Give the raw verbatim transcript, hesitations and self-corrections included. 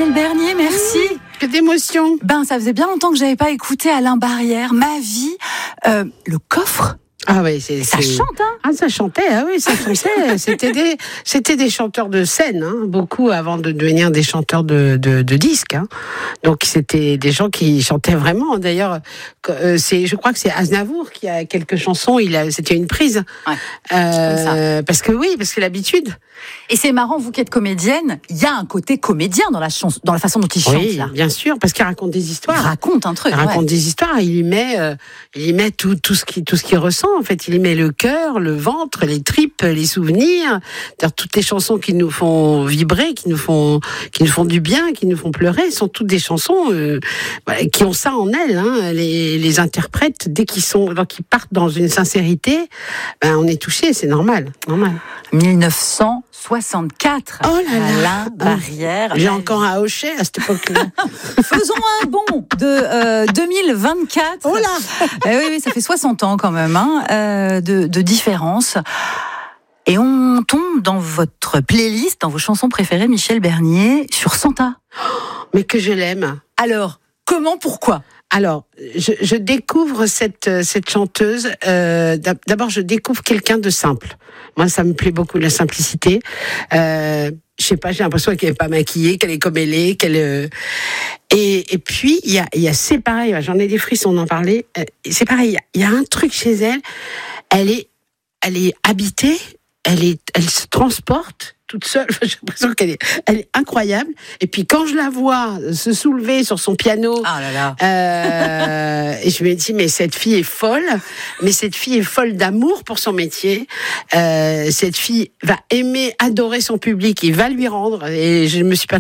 Michel Bernier, merci. Mmh, que d'émotion. Ben, ça faisait bien longtemps que j'avais pas écouté Alain Barrière, Ma vie, euh, le coffre. Ah oui, c'est, ça c'est... chante, hein. Ah, ça chantait, ah oui, ça chantait. c'était des, c'était des chanteurs de scène, hein, beaucoup avant de devenir des chanteurs de, de, de disques. Hein. Donc c'était des gens qui chantaient vraiment. D'ailleurs, euh, c'est, je crois que c'est Aznavour qui a quelques chansons. Il a, c'était une prise. Ouais, euh, ça. Parce que oui, parce que l'habitude. Et c'est marrant, vous qui êtes comédienne, il y a un côté comédien dans la chanson, dans la façon dont il chante. Oui, là. bien sûr, parce qu'il raconte des histoires. Il raconte un truc. Il raconte ouais. des histoires. Il y met, euh, il y met tout, tout ce qui, tout ce qu'il ressent. En fait, il y met le cœur, le ventre, les tripes, les souvenirs. C'est-à-dire, toutes les chansons qui nous font vibrer, qui nous font, qui nous font du bien, qui nous font pleurer, sont toutes des chansons euh, voilà, qui ont ça en elles. Hein. Les, les interprètes, dès qu'ils sont, donc ils partent dans une sincérité, ben on est touché, c'est normal, normal. dix-neuf cent soixante-quatre. Oh là là. Alain Barrière. J'ai encore un hochet à cette époque-là. Faisons un bond de euh, deux mille vingt-quatre. Oh là. Eh oui, oui, ça fait soixante ans quand même, hein, euh, de, de différence. Et on tombe dans votre playlist, dans vos chansons préférées, Michel Bernier, sur Santa. Mais que je l'aime. Alors, comment, pourquoi ? Alors, je, je découvre cette, cette chanteuse. Euh, d'abord, je découvre quelqu'un de simple. Moi, ça me plaît beaucoup, la simplicité. Euh, je sais pas, j'ai l'impression qu'elle est pas maquillée, qu'elle est comme elle est, qu'elle. Euh... Et, et puis, il y a, il y a, c'est pareil. J'en ai des frissons d'en parler. Euh, c'est pareil. Il y a, il y a un truc chez elle. Elle est, elle est habitée. Elle est, elle se transporte toute seule. J'ai l'impression qu'elle est, elle est incroyable. Et puis quand je la vois se soulever sur son piano, ah là là. Euh, et je me dis mais cette fille est folle. Mais cette fille est folle d'amour pour son métier. Euh, cette fille va aimer, adorer son public. Il va lui rendre. Et je me suis pas